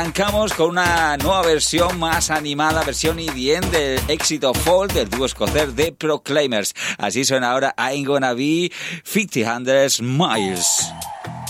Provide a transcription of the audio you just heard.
Arrancamos con una nueva versión más animada, versión EDM del éxito Fall del dúo escocés The Proclaimers. Así suena ahora I'm Gonna Be 50 Miles.